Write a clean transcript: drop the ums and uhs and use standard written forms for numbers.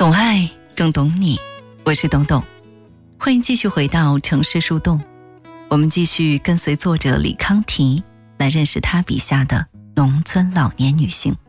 懂爱更懂你，我是董董，欢迎继续回到城市树洞。我们继续跟随作者李康提来认识他笔下的农村老年女性。